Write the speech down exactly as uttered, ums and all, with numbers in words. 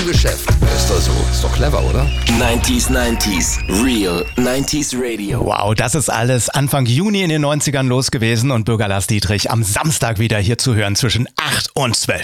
im Geschäft. Ist doch so. Ist doch clever, oder? neunziger neunzig Real neunziger Radio. Wow, das ist alles Anfang Juni in den neunzigern los gewesen und Bürger Lars Dietrich am Samstag wieder hier zu hören zwischen acht und zwölf.